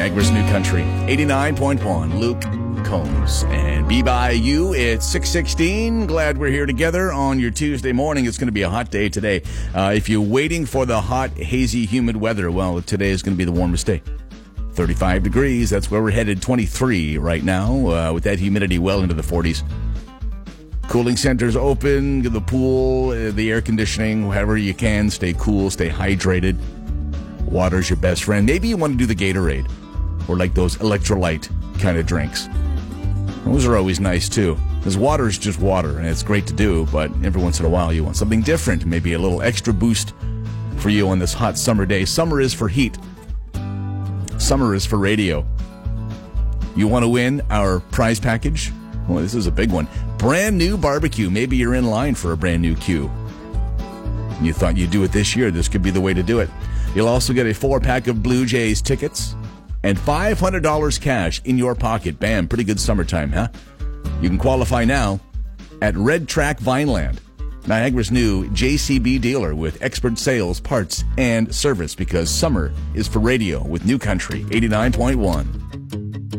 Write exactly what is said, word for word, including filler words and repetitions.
Niagara's New Country, eighty-nine point one, Luke Combs. And Be By You, it's six sixteen. Glad we're here together on your Tuesday morning. It's going to be a hot day today. Uh, if you're waiting for the hot, hazy, humid weather, well, today is going to be the warmest day. thirty-five degrees, that's where we're headed. twenty-three right now, uh, with that humidity well into the forties. Cooling centers open, the pool, uh, the air conditioning, however you can. Stay cool, stay hydrated. Water's your best friend. Maybe you want to do the Gatorade or like those electrolyte kind of drinks. Those are always nice too, because water is just water, and it's great to do, but every once in a while you want something different, maybe a little extra boost for you on this hot summer day. Summer is for heat. Summer is for radio. You want to win our prize package? Well, this is a big one. Brand new barbecue. Maybe you're in line for a brand new Q. You thought you'd do it this year. This could be the way to do it. You'll also get a four-pack of Blue Jays tickets and five hundred dollars cash in your pocket. Bam, pretty good summertime, huh? You can qualify now at Red Track Vineland, Niagara's new J C B dealer with expert sales, parts, and service, because summer is for radio with New Country eighty-nine point one.